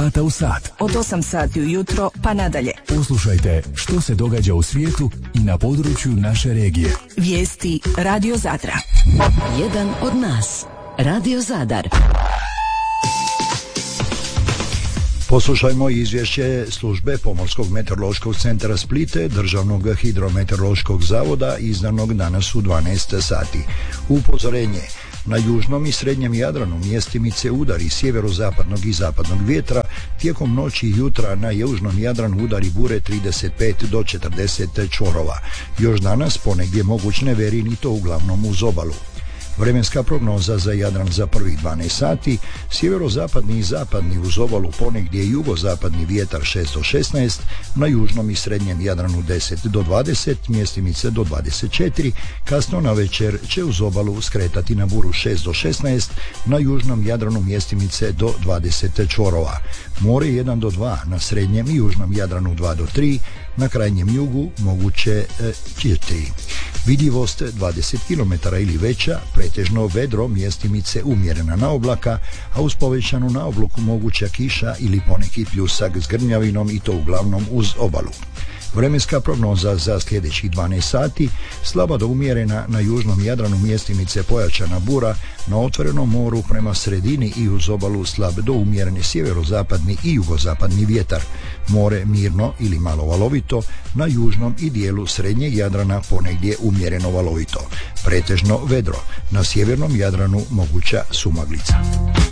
sata u sat. Od 8 sati ujutro pa nadalje. Poslušajte što se događa u svijetu i na području naše regije. Vijesti Radio Zadra. Jedan od nas. Radio Zadar. Poslušajmo izvješće službe Pomorskog meteorološkog centra Splite, Državnog hidrometeorološkog zavoda izdanog danas u 12 sati. Upozorenje: na južnom i srednjem Jadranu mjestimice udari sjeverozapadnog i zapadnog vjetra, tijekom noći i jutra na južnom Jadranu udari bure 35 do 40 čvorova. Još danas ponegdje moguć neverin i to uglavnom uz obalu. Vremenska prognoza za Jadran za prvih 12 sati: sjeverozapadni i zapadni uz obalu ponegdje jugozapadni vjetar 6 do 16, na južnom i srednjem Jadranu 10 do 20, mjestimice do 24, kasno na večer će uz obalu skretati na buru 6 do 16, na južnom Jadranu mjestimice do 20 čvorova. More 1 do 2, na srednjem i južnom Jadranu 2 do 3, na krajnjem jugu moguće 4. Vidljivost 20 km ili veća, pretežno vedro, mjestimice umjerena na oblaka, a uz povećanu na oblaku moguća kiša ili poneki pljusak s grmljavinom i to uglavnom uz obalu. Vremenska prognoza za sljedećih 12 sati: slaba do umjerena na južnom Jadranu, mjestimice pojačana bura, na otvorenom moru prema sredini i uz obalu slab do umjereni sjeverozapadni i jugozapadni vjetar. More mirno ili malo valovito, na južnom i dijelu srednjeg Jadrana ponegdje umjereno valovito. Pretežno vedro, na sjevernom Jadranu moguća sumaglica.